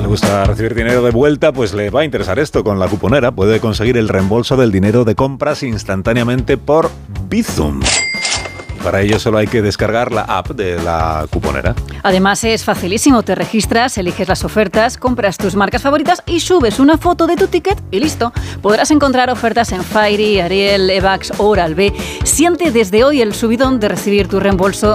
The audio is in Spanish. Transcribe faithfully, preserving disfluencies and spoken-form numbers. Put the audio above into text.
gusta recibir dinero de vuelta, pues le va a interesar esto. Con la cuponera puede conseguir el reembolso del dinero de compras instantáneamente por Bizum. Para ello solo hay que descargar la app de la cuponera. Además es facilísimo, te registras, eliges las ofertas, compras tus marcas favoritas y subes una foto de tu ticket y listo. Podrás encontrar ofertas en Fairy, Ariel, Evax o Oral-B. Siente desde hoy el subidón de recibir tu reembolso